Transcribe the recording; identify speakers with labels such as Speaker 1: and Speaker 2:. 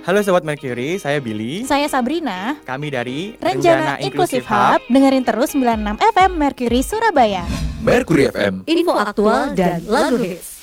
Speaker 1: Halo Sobat Mercury, saya Billy.
Speaker 2: Saya Sabrina.
Speaker 1: Kami dari
Speaker 2: Rencana Inclusive Hub. Dengerin terus 96 FM Mercury Surabaya.
Speaker 3: Mercury FM,
Speaker 4: info aktual dan lagu hits.